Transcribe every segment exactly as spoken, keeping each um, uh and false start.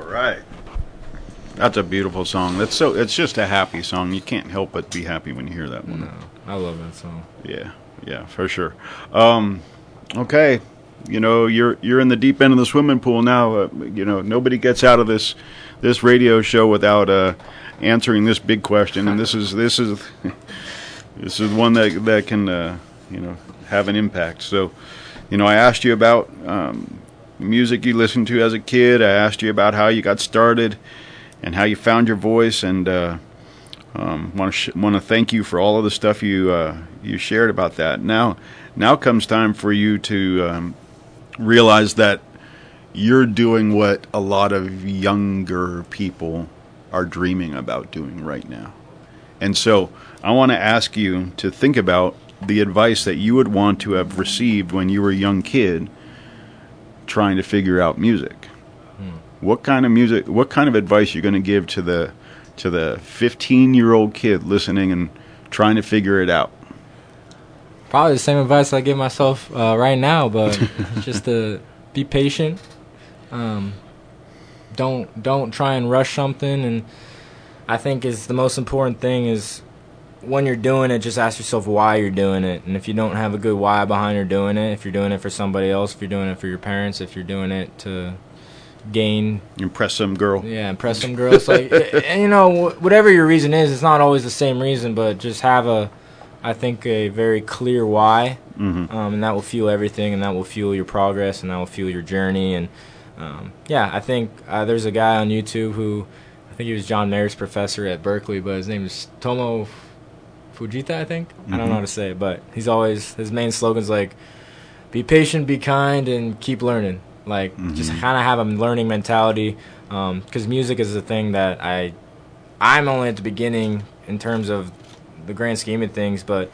right. That's a beautiful song. That's so. It's just a happy song. You can't help but be happy when you hear that one. No, I love that song. Yeah, yeah, for sure. Um, okay, you know you're you're in the deep end of the swimming pool now. Uh, you know nobody gets out of this this radio show without uh, answering this big question, and this is this is this is one that that can uh, you know have an impact. So, you know, I asked you about um, music you listened to as a kid. I asked you about how you got started and how you found your voice, and uh, um, want to sh- want to thank you for all of the stuff you uh, you shared about that. Now, now comes time for you to um, realize that you're doing what a lot of younger people are dreaming about doing right now, and so I want to ask you to think about the advice that you would want to have received when you were a young kid trying to figure out music. What kind of music? What kind of advice you're going to give to the to the fifteen-year-old kid listening and trying to figure it out? Probably the same advice I give myself uh, right now, but just to be patient. Um, don't don't try and rush something, and I think is the most important thing is when you're doing it, just ask yourself why you're doing it, and if you don't have a good why behind you're doing it, if you're doing it for somebody else, if you're doing it for your parents, if you're doing it to gain impress some girl yeah impress some girls like and you know whatever your reason is, it's not always the same reason, but just have a I think a very clear why, mm-hmm. um, and that will fuel everything, and that will fuel your progress, and that will fuel your journey. And um, yeah I think uh, there's a guy on YouTube who I think he was John Mayer's professor at Berkeley, but his name is Tomo Fujita, I think. Mm-hmm. I don't know how to say it, but he's always his main slogan's like be patient, be kind, and keep learning. Like, mm-hmm. just kind of have a learning mentality, because um, music is a thing that I, I'm only at the beginning in terms of the grand scheme of things, but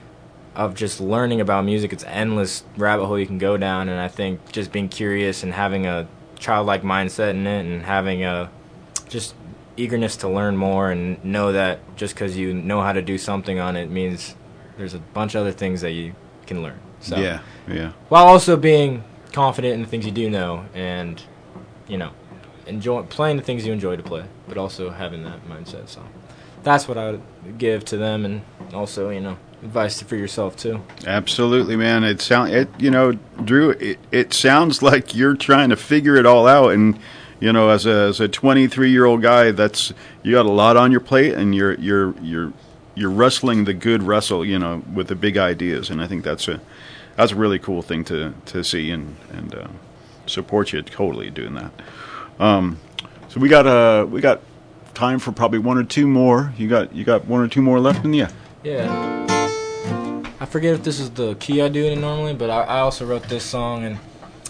of just learning about music, it's an endless rabbit hole you can go down, and I think just being curious and having a childlike mindset in it, and having a just eagerness to learn more, and know that just because you know how to do something on it means there's a bunch of other things that you can learn. So, yeah, yeah. While also being confident in the things you do know, and you know, enjoy playing the things you enjoy to play, but also having that mindset. So that's what I would give to them, and also, you know, advice for yourself too. Absolutely, man. It sound it you know, Drew. It, it sounds like you're trying to figure it all out, and you know, as a as a twenty-three year old guy, that's you got a lot on your plate, and you're you're you're you're wrestling the good wrestle, you know, with the big ideas, and I think that's a That's a really cool thing to, to see, and and uh, support you totally doing that. Um, so we got uh we got time for probably one or two more. You got you got one or two more left in you. Yeah. I forget if this is the key I do it in normally, but I, I also wrote this song, and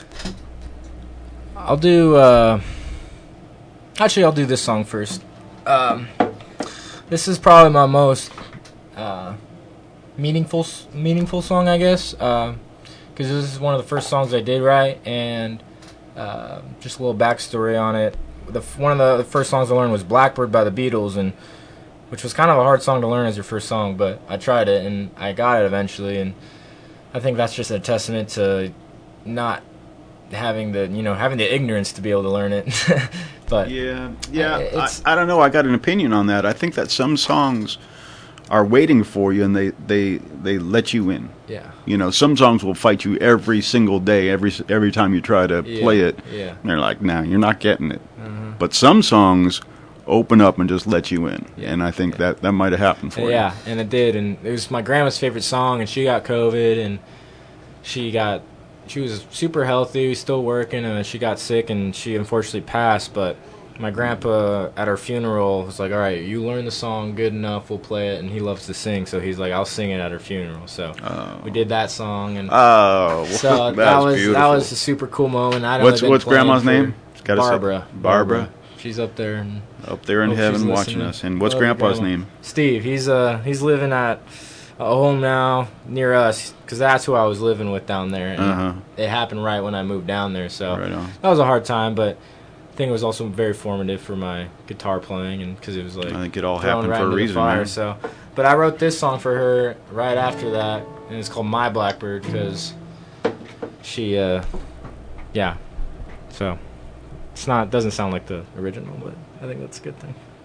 I'll do. Uh, actually, I'll do this song first. Um, this is probably my most. Uh, meaningful meaningful song, I guess, because uh, this is one of the first songs I did write, and uh, just a little backstory on it. The one of the, the first songs I learned was Blackbird by the Beatles, and which was kind of a hard song to learn as your first song, but I tried it and I got it eventually, and I think that's just a testament to not having the you know having the ignorance to be able to learn it. But yeah, yeah, I, I don't know. I got an opinion on that. I think that some songs are waiting for you, and they, they, they let you in. Yeah. You know, some songs will fight you every single day, every every time you try to yeah. play it. Yeah. And they're like, nah, you're not getting it. Mm-hmm. But some songs open up and just let you in. Yeah. And I think yeah. that, that might have happened for yeah, you. Yeah, and it did. And it was my grandma's favorite song, and she got COVID, and she got, she was super healthy, still working, and she got sick, and she unfortunately passed, but my grandpa at our funeral was like, all right, you learn the song good enough, we'll play it, and he loves to sing, so he's like, I'll sing it at her funeral. So oh. we did that song, and oh, so that was beautiful. That was a super cool moment. I'd what's what's grandma's name? Barbara. Say, Barbara. She's up there, and up there in heaven watching listening. us. And what's Love grandpa's grandma. name? Steve. He's uh he's living at a home now near us, because that's who I was living with down there, and uh-huh. it happened right when I moved down there. So right on. That was a hard time, but I think it was also very formative for my guitar playing, and because it was like I think it all happened right for a reason. Fire, man. So, but I wrote this song for her right after that, and it's called My Blackbird, because she, uh, yeah. So It's not doesn't sound like the original, but I think that's a good thing.